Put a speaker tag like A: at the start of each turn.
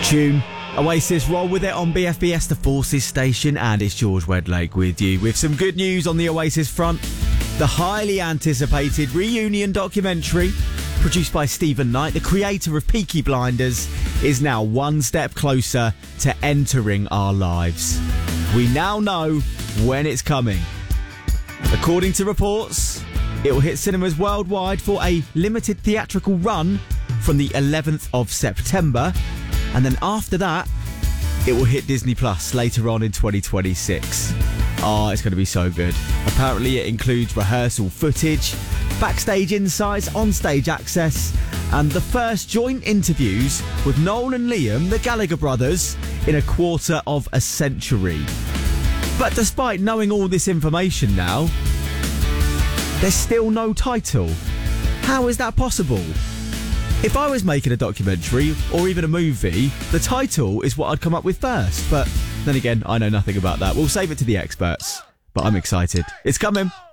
A: Tune. Oasis roll with it on BFBS, the Forces station, and it's George Wedlake with you with some good news on the Oasis front. The highly anticipated reunion documentary, produced by Stephen Knight, the creator of Peaky Blinders, is now one step closer to entering our lives. We now know when it's coming. According to reports, it will hit cinemas worldwide for a limited theatrical run from the 11th of September, and then after that, it will hit Disney Plus later on in 2026. Oh, it's going to be so good. Apparently it includes rehearsal footage, backstage insights, onstage access, and the first joint interviews with Noel and Liam, the Gallagher brothers, in a quarter of a century. But despite knowing all this information now, there's still no title. How is that possible? If I was making a documentary or even a movie, the title is what I'd come up with first. But then again, I know nothing about that. We'll save it to the experts. But I'm excited. It's coming.